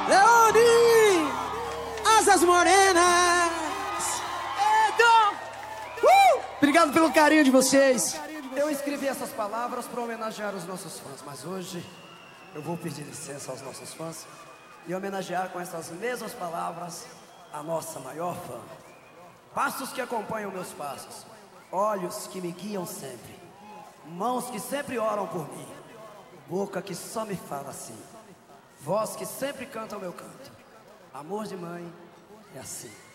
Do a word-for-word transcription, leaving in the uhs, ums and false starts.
Leone, Asas Morenas. Edo. Uh! Obrigado pelo carinho de vocês. Eu escrevi essas palavras para homenagear os nossos fãs, mas hoje eu vou pedir licença aos nossos fãs e homenagear com essas mesmas palavras a nossa maior fã. Passos que acompanham meus passos, olhos que me guiam sempre, mãos que sempre oram por mim, boca que só me fala assim, voz que sempre canta o meu canto. Amor de mãe é assim.